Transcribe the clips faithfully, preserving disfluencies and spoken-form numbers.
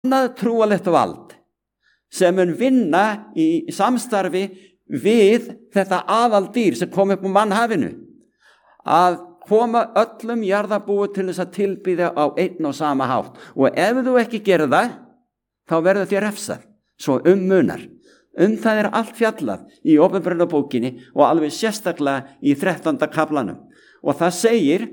annað trúalegt vald sem mun vinna í samstarfi við þetta aðaldýr sem kom upp úr mannhafinu, að koma öllum jarðarbúi til þess að tilbýða á einn og sama hátt. Og ef þú ekki gerir það, þá verður þér refsað, svo um munar. Um það er allt fjallað í Opinberunarbókinni og alveg sérstaklega í þrettánda kaflanum. Og það segir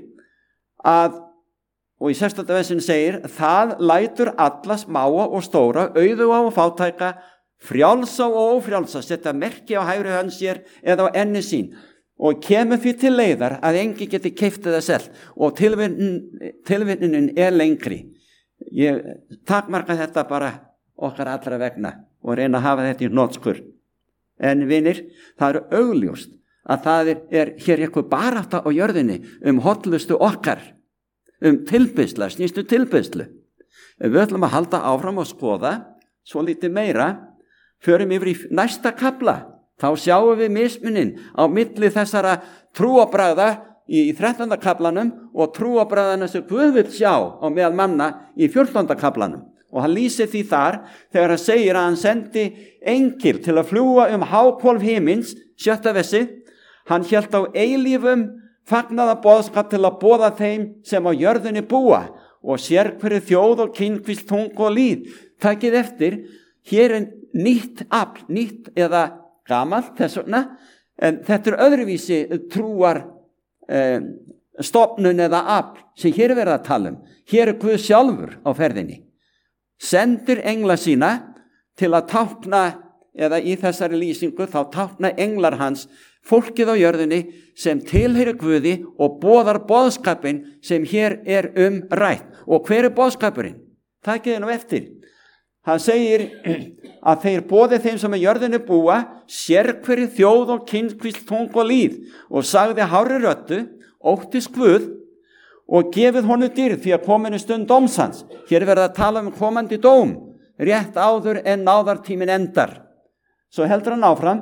að, og í sextánda versinu segir, það lætur alla smáa og stóra, auðuga og fátæka, frjálsa og ófrjálsa, setja merki á hægri hönd sér eða á enni sín, og kemur því til leiðar að engi geti keypt eða selt, og tilvinnunin er lengri. Ég takmarka þetta bara okkar allra vegna og reyna að hafa þetta í hnotskur. En vinir, það er augljóst að það er, er hér eitthvað barátta á jörðinni um hollustu okkar, um tilbeiðslu, snýstu tilbeiðslu. Við ætlum að halda áfram og skoða svo lítið meira, förum yfir í næsta kafla. Þá sjáum við mismunin á milli þessara trúarbragða í þrettánda kaflanum og trúarbragðana sem Guð vill sjá á meðal manna í fjórtánda kaflanum. Og hann lýsir því þar þegar hann segir að hann sendi engil til að fljúga um háhvolf himins, sjötta versi. Hann hélt á eilífum fagnaða boðskap til að boða þeim sem á jörðinni búa, og sér hverju þjóð og kynnkvísl, tungu og lýð. Takið eftir, hér er nýtt afl, nýtt eða gamalt þess vegna, en þetta er öðruvísi trúar eh, stofnun eða afl sem hér er verið að tala um. Hér er Guð sjálfur á ferðinni. Sendir engla sína til að tákna, eða í þessari lýsingu þá tákna englar hans fólkið á jörðinni sem tilheyrir Guði og boðar boðskapin sem hér er um rætt. Og hver er boðskapurinn? Takið þið nú eftir. Hann segir að þeir boði þeim sem á jörðinni búa, sérhverju þjóð og kynnkvísl, tungu og lýð, og sagði hárri röddu, óttist Guð og gefið honum dýrð því að kominu stund dóms hans. Hér er verið að tala um komandi dóm, rétt áður en náðartíminn endar. Svo heldur hann áfram: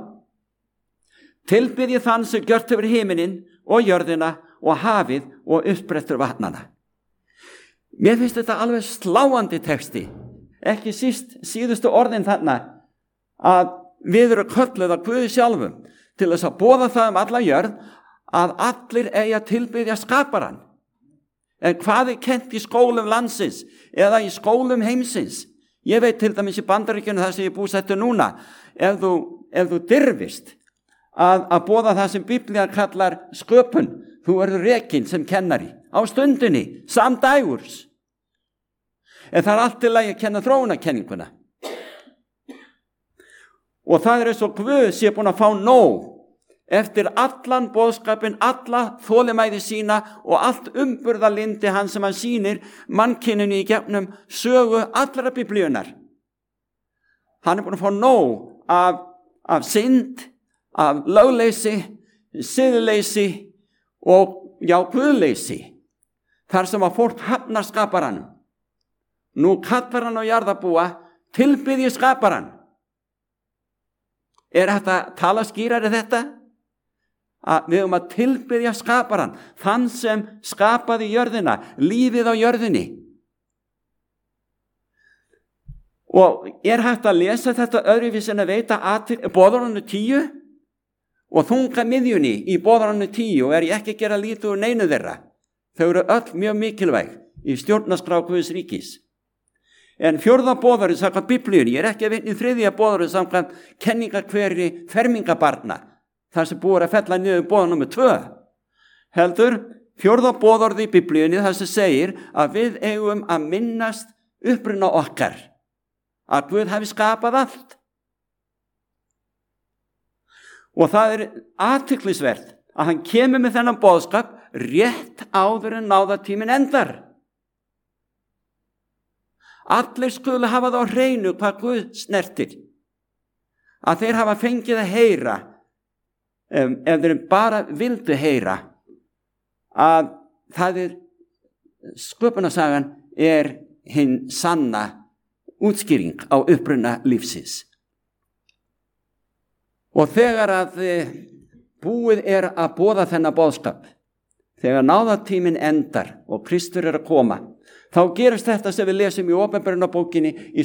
tilbiðið þann sem gjört yfir himinin og jörðina og hafið og uppsprettur vatnana. Mér finnst þetta alveg sláandi texti. Ekki síst síðustu orðin þarna að við erum kölluð af Guði sjálfum til þess að boða það um alla jörð að allir eigi að tilbiðja skaparann. En hvað er kennt í skólum landsins eða í skólum heimsins? Ég veit til dæmis í Bandaríkjunum, það sem ég er búsettur núna, ef þú, ef þú dirfist að, að boða það sem Biblían kallar sköpun, þú verður rekinn sem kennari á stundinni, samdægurs. En það er allt í lagi að kenna þróunarkenninguna. Og það er eins og Guð sé búin að fá nóg eftir allan boðskapin, alla þolinmæði sína og allt umburðarlyndi hans sem hann sýnir mannkyninu í gegnum sögu allra biblíunar. Hann er búin að fá nóg af, af synd, af lögleysi, siðleysi og já, guðleysi. Þar sem að fólk hafnar skaparann. Nú kallar hann á jarðarbúa, tilbiðji skaparann. Er þetta tala skýrari þetta? Að við höfum að tilbiðja skaparann, þann sem skapaði jörðina, lífið á jörðinni. Og er hægt að lesa þetta öðruvísi en að veita athygli boðorðinu tíu og þunga miðjunni í boðorðinu tíu, og er ég ekki að gera lítið úr neinu þeirra. Þau eru öll mjög mikilvæg í stjórnarskrá Guðs ríkis. En fjórða boðorðið samkvæmt Biblíunni, ég er ekki að vitna í þriðja boðorðið samkvæmt kenningakveri fermingabarna, þar sem búið að fella niður boðorð númer tvö. Heldur, fjórða boðorðið í Biblíunni þar sem segir að við eigum að minnast uppruna okkar, að Guð hafi skapað allt. Og það er athyglisvert að hann kemur með þennan boðskap rétt áður en náðartíminn endar. Allir skulu hafa það á hreinu hvað Guð snertir. Að þeir hafa fengið að heyra, um, ef þeir bara vildu heyra, að það er, sköpunarsagan er hinn sanna útskýring á uppruna lífsins. Og þegar að búið er að boða þennan boðskap, þegar náðartíminn endar og Kristur er að koma, þá gerist þetta sem við lesum í Opinberunarbókinni í